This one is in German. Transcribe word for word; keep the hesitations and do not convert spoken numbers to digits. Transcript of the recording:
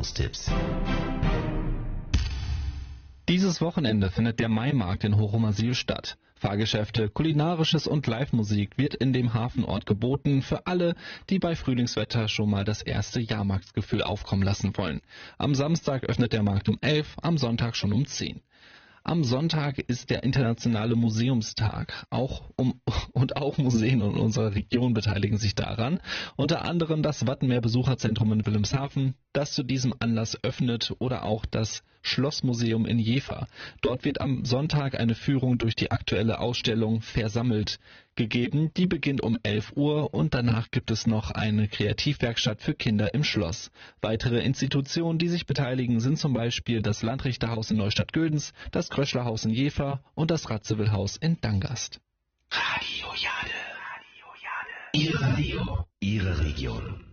Tourismustipps. Dieses Wochenende findet der Maimarkt in Hochomersiel statt. Fahrgeschäfte, kulinarisches und Live-Musik wird in dem Hafenort geboten für alle, die bei Frühlingswetter schon mal das erste Jahrmarktsgefühl aufkommen lassen wollen. Am Samstag öffnet der Markt um elf, am Sonntag schon um zehn. Am Sonntag ist der internationale Museumstag. Auch um, und auch Museen in unserer Region beteiligen sich daran. Unter anderem das Wattenmeer-Besucherzentrum in Wilhelmshaven, das zu diesem Anlass öffnet, oder auch das Schlossmuseum in Jever. Dort wird am Sonntag eine Führung durch die aktuelle Ausstellung Versammelt gegeben. Die beginnt um elf Uhr und danach gibt es noch eine Kreativwerkstatt für Kinder im Schloss. Weitere Institutionen, die sich beteiligen, sind zum Beispiel das Landrichterhaus in Neustadt-Güldenz, das Kröschlerhaus in Jever und das Radziwill-Haus in Dangast. Radio Jade. Radio Jade. Ihr Radio, Ihre Region.